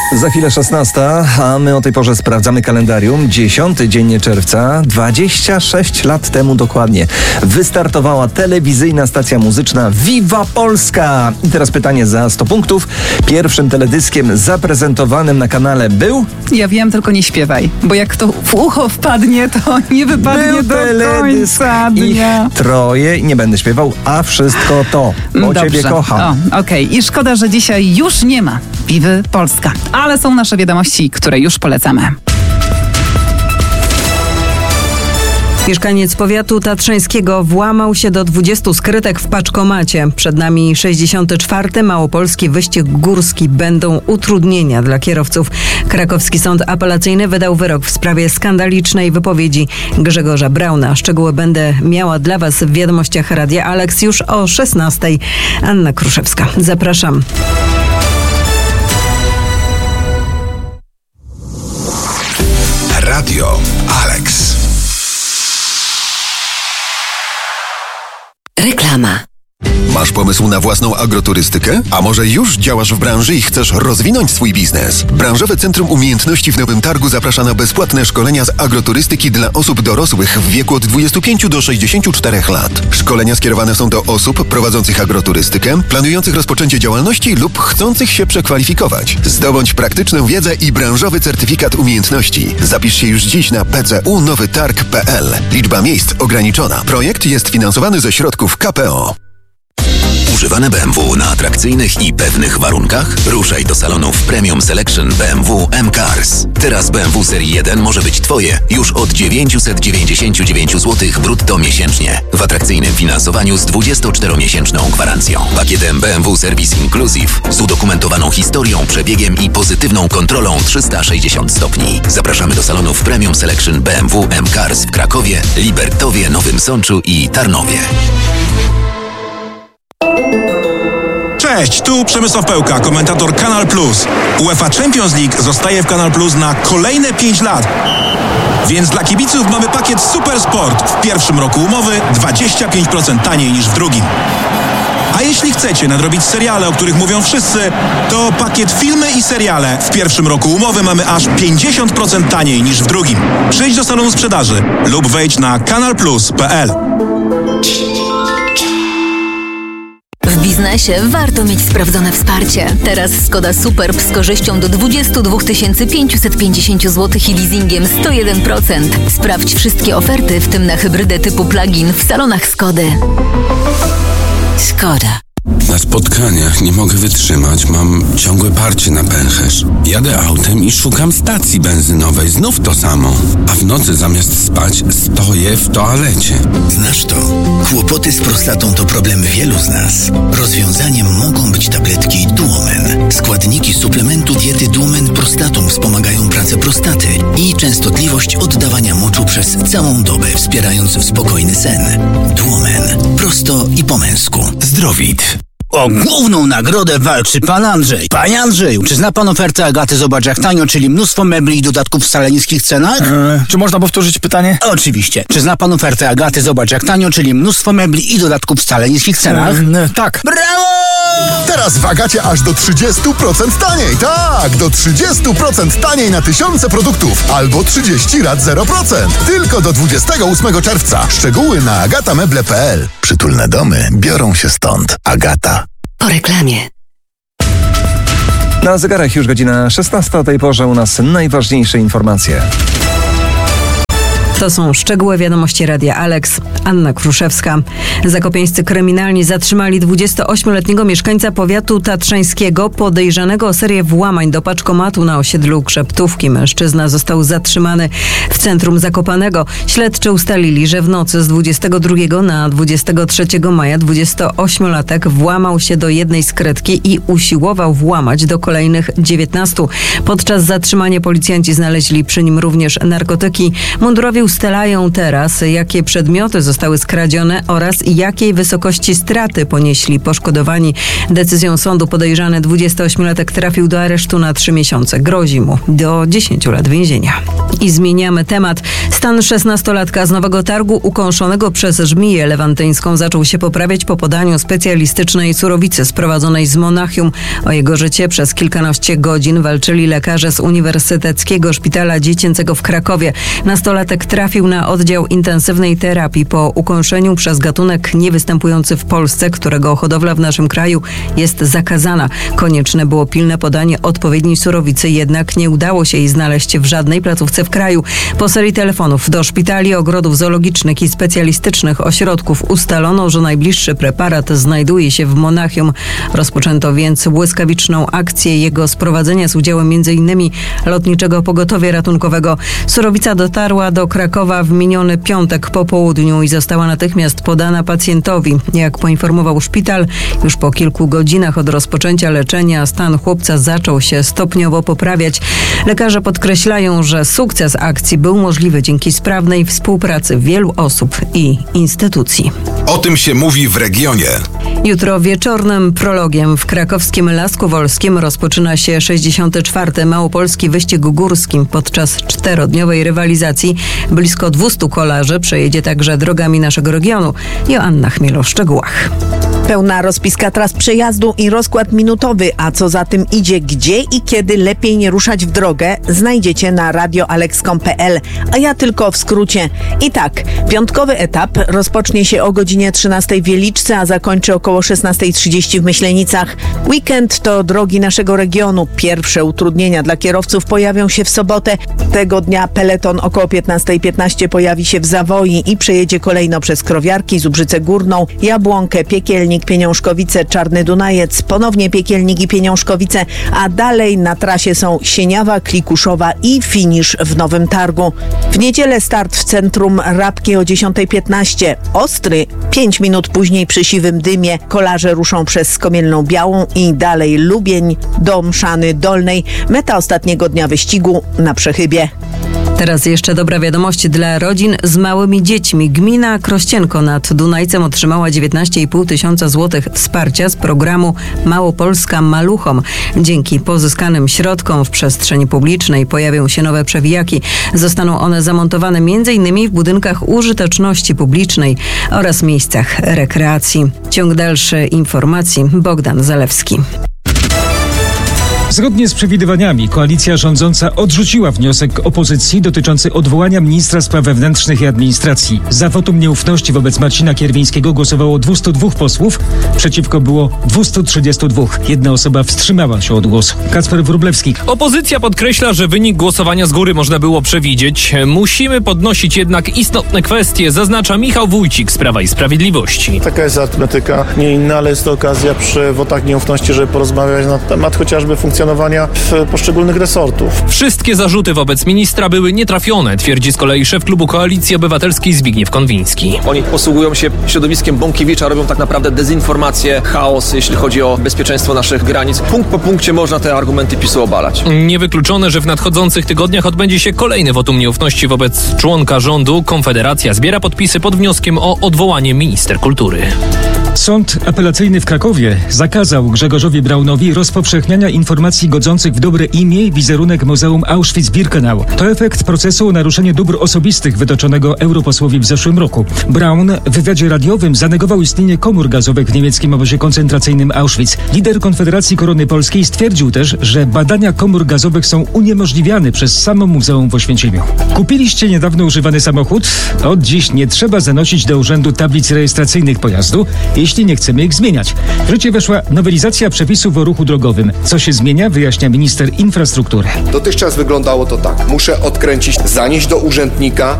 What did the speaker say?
Za chwilę 16, a my o tej porze sprawdzamy kalendarium. 10 dzień czerwca, 26 lat temu dokładnie, wystartowała telewizyjna stacja muzyczna Viva Polska. I teraz pytanie za 100 punktów. Pierwszym teledyskiem zaprezentowanym na kanale był? Ja wiem, tylko nie śpiewaj, bo jak to w ucho wpadnie, to nie wypadnie Był do teledysk końca dnia. Ich troje, nie będę śpiewał, a wszystko to, bo Ciebie kocham. Okej. I szkoda, że dzisiaj już nie ma Vivy Polska, ale są nasze wiadomości, które już polecamy. Mieszkaniec powiatu tatrzańskiego włamał się do 20 skrytek w paczkomacie. Przed nami 64. Małopolski Wyścig Górski. Będą utrudnienia dla kierowców. Krakowski Sąd Apelacyjny wydał wyrok w sprawie skandalicznej wypowiedzi Grzegorza Brauna. Szczegóły będę miała dla Was w wiadomościach Radia Alex już o 16. Anna Kruszewska. Zapraszam. Radio Alex. Reklama. Masz pomysł na własną agroturystykę? A może już działasz w branży i chcesz rozwinąć swój biznes? Branżowe Centrum Umiejętności w Nowym Targu zaprasza na bezpłatne szkolenia z agroturystyki dla osób dorosłych w wieku od 25 do 64 lat. Szkolenia skierowane są do osób prowadzących agroturystykę, planujących rozpoczęcie działalności lub chcących się przekwalifikować. Zdobądź praktyczną wiedzę i branżowy certyfikat umiejętności. Zapisz się już dziś na pcunowytarg.pl. Liczba miejsc ograniczona. Projekt jest finansowany ze środków KPO. Używane BMW na atrakcyjnych i pewnych warunkach? Ruszaj do salonów Premium Selection BMW M-Cars. Teraz BMW Serii 1 może być Twoje już od 999 zł brutto miesięcznie. W atrakcyjnym finansowaniu z 24-miesięczną gwarancją. Pakietem BMW Service Inclusive z udokumentowaną historią, przebiegiem i pozytywną kontrolą 360 stopni. Zapraszamy do salonów Premium Selection BMW M-Cars w Krakowie, Libertowie, Nowym Sączu i Tarnowie. Cześć, tu Przemysław Pełka, komentator Kanal Plus. UEFA Champions League zostaje w Kanal Plus na kolejne 5 lat. Więc dla kibiców mamy pakiet Super Sport. W pierwszym roku umowy 25% taniej niż w drugim. A jeśli chcecie nadrobić seriale, o których mówią wszyscy, to pakiet filmy i seriale. W pierwszym roku umowy mamy aż 50% taniej niż w drugim. Przyjdź do salonu sprzedaży lub wejdź na kanalplus.pl. W biznesie warto mieć sprawdzone wsparcie. Teraz Skoda Superb z korzyścią do 22 550 zł i leasingiem 101%. Sprawdź wszystkie oferty, w tym na hybrydę typu plug-in w salonach Skody. Skoda. Na spotkaniach nie mogę wytrzymać, mam ciągłe parcie na pęcherz. Jadę autem i szukam stacji benzynowej, znów to samo. A w nocy zamiast spać stoję w toalecie. Znasz to? Kłopoty z prostatą to problem wielu z nas. Rozwiązaniem mogą być tabletki Duomen. Składniki suplementu diety Duomen Prostatum wspomagają pracę prostaty i częstotliwość oddawania moczu przez całą dobę, wspierając spokojny sen. Duomen. Prosto i po męsku. Zdrowit. O główną nagrodę walczy pan Andrzej. Panie Andrzeju, czy zna pan ofertę Agaty Zobacz jak tanio, czyli mnóstwo mebli i dodatków w wcale niskich cenach? Czy można powtórzyć pytanie? Oczywiście. Czy zna pan ofertę Agaty Zobacz jak tanio, czyli mnóstwo mebli i dodatków w wcale niskich cenach? Tak. Brawo! Teraz w Agacie aż do 30% taniej. Tak, do 30% taniej na tysiące produktów. Albo 30 rat 0%. Tylko do 28 czerwca. Szczegóły na agatameble.pl. Przytulne domy biorą się stąd. Agata. Po reklamie. Na zegarach już godzina 16, o tej porze u nas najważniejsze informacje. To są szczegóły wiadomości Radia Alex. Anna Kruszewska. Zakopiańscy kryminalni zatrzymali 28-letniego mieszkańca powiatu tatrzańskiego podejrzanego o serię włamań do paczkomatu na osiedlu Krzeptówki. Mężczyzna został zatrzymany w centrum Zakopanego. Śledczy ustalili, że w nocy z 22 na 23 maja 28-latek włamał się do jednej skrytki i usiłował włamać do kolejnych 19. Podczas zatrzymania policjanci znaleźli przy nim również narkotyki. Mundurowi ustalają teraz, jakie przedmioty zostały skradzione oraz jakiej wysokości straty ponieśli poszkodowani. Decyzją sądu podejrzany 28-latek trafił do aresztu na 3 miesiące. Grozi mu do 10 lat więzienia. I zmieniamy temat. Stan 16-latka z Nowego Targu ukąszonego przez żmiję lewantyńską zaczął się poprawiać po podaniu specjalistycznej surowicy sprowadzonej z Monachium. O jego życie przez kilkanaście godzin walczyli lekarze z Uniwersyteckiego Szpitala Dziecięcego w Krakowie. Nastolatek trafił na oddział intensywnej terapii po ukąszeniu przez gatunek niewystępujący w Polsce, którego hodowla w naszym kraju jest zakazana. Konieczne było pilne podanie odpowiedniej surowicy, jednak nie udało się jej znaleźć w żadnej placówce w kraju. Po serii telefonów do szpitali, ogrodów zoologicznych i specjalistycznych ośrodków ustalono, że najbliższy preparat znajduje się w Monachium. Rozpoczęto więc błyskawiczną akcję jego sprowadzenia z udziałem m.in. Lotniczego Pogotowia Ratunkowego. Surowica dotarła do Krakowa w miniony piątek po południu i została natychmiast podana pacjentowi. Jak poinformował szpital, już po kilku godzinach od rozpoczęcia leczenia stan chłopca zaczął się stopniowo poprawiać. Lekarze podkreślają, że sukces akcji był możliwy dzięki sprawnej współpracy wielu osób i instytucji. O tym się mówi w regionie. Jutro wieczornym prologiem w krakowskim Lasku Wolskim rozpoczyna się 64. Małopolski Wyścig Górski. Podczas 4-dniowej rywalizacji blisko 200 kolarzy przejedzie także drogami naszego regionu. Joanna Chmiel o szczegółach. Pełna rozpiska tras przejazdu i rozkład minutowy, a co za tym idzie, gdzie i kiedy lepiej nie ruszać w drogę, znajdziecie na radioalex.pl. A ja tylko w skrócie. I tak, piątkowy etap rozpocznie się o godzinie 13 w Wieliczce, a zakończy około 16:30 w Myślenicach. Weekend to drogi naszego regionu. Pierwsze utrudnienia dla kierowców pojawią się w sobotę. Tego dnia peleton około 15:15 pojawi się w Zawoi i przejedzie kolejno przez Krowiarki, Zubrzycę Górną, Jabłonkę, Piekielnik, Pieniążkowice, Czarny Dunajec, ponownie Piekielnik i Pieniążkowice, a dalej na trasie są Sieniawa, Klikuszowa i finisz w Nowym Targu. W niedzielę start w centrum Rabki o 10:15. Ostry 5 minut później przy Siwym Dymie. Kolarze ruszą przez Skomielną Białą i dalej Lubień do Mszany Dolnej. Meta ostatniego dnia wyścigu na Przechybie. Teraz jeszcze dobra wiadomość dla rodzin z małymi dziećmi. Gmina Krościenko nad Dunajcem otrzymała 19,5 tysiąca złotych wsparcia z programu Małopolska Maluchom. Dzięki pozyskanym środkom w przestrzeni publicznej pojawią się nowe przewijaki. Zostaną one zamontowane m.in. w budynkach użyteczności publicznej oraz miejscach rekreacji. Ciąg dalszy informacji Bogdan Zalewski. Zgodnie z przewidywaniami koalicja rządząca odrzuciła wniosek opozycji dotyczący odwołania ministra spraw wewnętrznych i administracji. Za wotum nieufności wobec Marcina Kierwińskiego głosowało 202 posłów, przeciwko było 232. Jedna osoba wstrzymała się od głosu. Kacper Wróblewski. Opozycja podkreśla, że wynik głosowania z góry można było przewidzieć. Musimy podnosić jednak istotne kwestie, zaznacza Michał Wójcik z Prawa i Sprawiedliwości. Taka jest arytmetyka, nie inna, ale jest to okazja przy wotach nieufności, żeby porozmawiać na temat chociażby funkcjonowania poszczególnych resortów. Wszystkie zarzuty wobec ministra były nietrafione, twierdzi z kolei szef klubu Koalicji Obywatelskiej Zbigniew Konwiński. Oni posługują się środowiskiem Bąkiewicza, robią tak naprawdę dezinformację, chaos, jeśli chodzi o bezpieczeństwo naszych granic. Punkt po punkcie można te argumenty PiS-u obalać. Niewykluczone, że w nadchodzących tygodniach odbędzie się kolejny wotum nieufności wobec członka rządu. Konfederacja zbiera podpisy pod wnioskiem o odwołanie minister kultury. Sąd apelacyjny w Krakowie zakazał Grzegorzowi Braunowi rozpowszechniania informacji godzących w dobre imię i wizerunek Muzeum Auschwitz-Birkenau. To efekt procesu o naruszenie dóbr osobistych wytoczonego europosłowi w zeszłym roku. Braun w wywiadzie radiowym zanegował istnienie komór gazowych w niemieckim obozie koncentracyjnym Auschwitz. Lider Konfederacji Korony Polskiej stwierdził też, że badania komór gazowych są uniemożliwiane przez samo Muzeum w Oświęcimiu. Kupiliście niedawno używany samochód? Od dziś nie trzeba zanosić do urzędu tablic rejestracyjnych pojazdu, jeśli nie chcemy ich zmieniać. W życie weszła nowelizacja przepisów o ruchu drogowym. Co się zmienia, wyjaśnia minister infrastruktury. Dotychczas wyglądało to tak. Muszę odkręcić, zanieść do urzędnika,